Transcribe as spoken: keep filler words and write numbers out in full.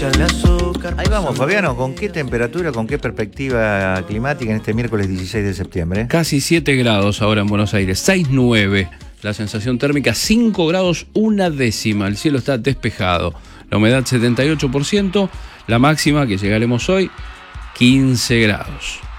Ahí vamos, Fabiano, ¿con qué temperatura, con qué perspectiva climática en este miércoles dieciséis de septiembre? Casi siete grados ahora en Buenos Aires, seis coma nueve. La sensación térmica cinco grados una décima. El cielo está despejado. La humedad setenta y ocho por ciento. La máxima que llegaremos hoy, quince grados.